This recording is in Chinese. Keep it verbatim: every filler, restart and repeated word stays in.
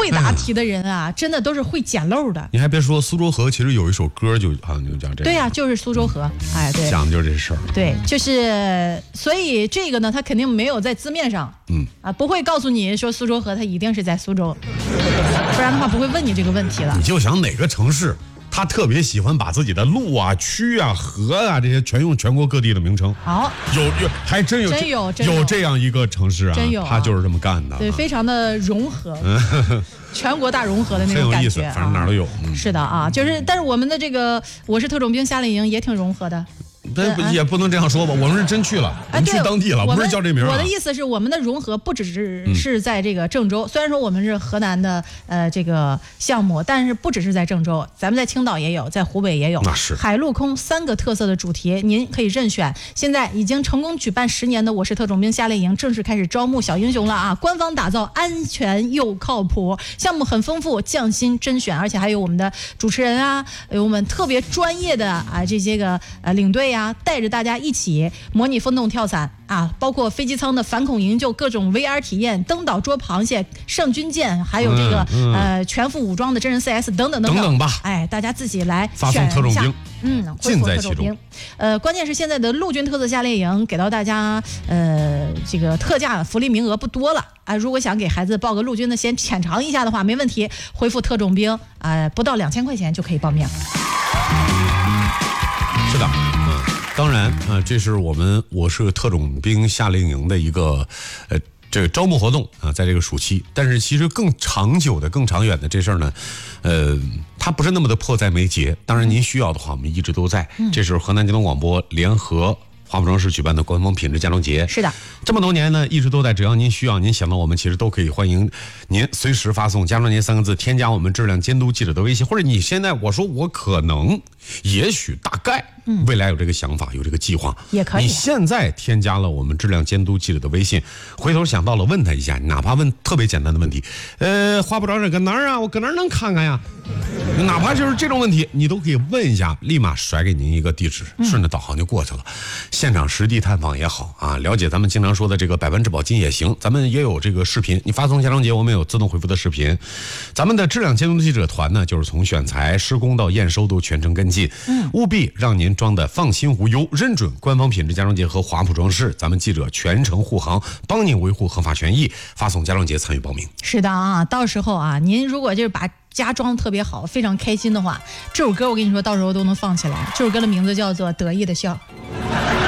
会答题的人啊，真的都是会捡漏的。 你还别说，苏州河其实有一首歌就好像就讲这个。 对呀、啊，就是苏州河。哎，对， 讲的就是这事儿。 对，就是所以这个呢，它肯定没有在字面上，嗯啊，不会告诉你说苏州河它一定是在苏州，不然的话不会问你这个问题了。 你就想哪个城市？他特别喜欢把自己的路啊、区啊、河啊这些全用全国各地的名称。 好， 有有还真有真有真有有这样一个城市啊， 真有啊， 他就是这么干的。 对，非常的融合，全国大融合的那种感觉， 很有意思，反正哪儿都有。 嗯、是的啊，就是但是我们的这个我是特种兵夏令营也挺融合的。 但也不能这样说吧，我们是真去了，我们去当地了，不是叫这名、啊。 我的意思是，我们的融合不只是是在这个郑州，虽然说我们是河南的呃这个项目，但是不只是在郑州，咱们在青岛也有，在湖北也有， 那是海陆空三个特色的主题，您可以任选。现在已经成功举办十年的我是特种兵夏令营正式开始招募小英雄了啊！官方打造安全又靠谱，项目很丰富，匠心甄选，而且还有我们的主持人啊，有我们特别专业的啊这些个呃领队呀、啊，带着大家一起模拟风洞跳伞啊，包括飞机舱的反恐营救、各种 V R 体验、登岛捉螃蟹、上军舰，还有这个、嗯嗯、呃全副武装的真人 C S 等等等等等吧。 哎，大家自己来发送特种兵， 嗯， 尽在其中。 呃，关键是现在的陆军特色夏令营给到大家呃这个特价福利名额不多了啊，如果想给孩子报个陆军的先浅尝一下的话，没问题，回复特种兵啊、呃，不到两千块钱就可以报名。 是的，嗯。当然啊、呃，这是我们我是特种兵夏令营的一个呃这个招募活动啊，在这个暑期。但是其实更长久的、更长远的这事儿呢，呃，它不是那么的迫在眉睫。当然您需要的话，我们一直都在。嗯、这是河南交通广播联合华普城市举办的官方品质家长节。 是的， 这么多年呢，一直都在。只要您需要，您想到我们，其实都可以欢迎您随时发送家长节三个字，添加我们质量监督记者的微信，或者你现在我说我可能、也许、大概。嗯，未来有这个想法，有这个计划， 也可以。 你现在添加了我们质量监督记者的微信，回头想到了问他一下，哪怕问特别简单的问题，呃，花不着这搁哪儿啊？我搁哪儿能看看呀？哪怕就是这种问题，你都可以问一下，立马甩给您一个地址，顺着导航就过去了。嗯、现场实地探访也好啊，了解咱们经常说的这个百万质保金也行，咱们也有这个视频，你发送家长节，我们有自动回复的视频。咱们的质量监督记者团呢，就是从选材、施工到验收都全程跟进，嗯，务必让您装的放心无忧，认准官方品质家装节和华普装饰，咱们记者全程护航，帮您维护合法权益。发送家装节参与报名。 是的啊，到时候啊，您如果就是把家装特别好，非常开心的话，这首歌我跟你说，到时候都能放起来。这首歌的名字叫做《得意的笑》。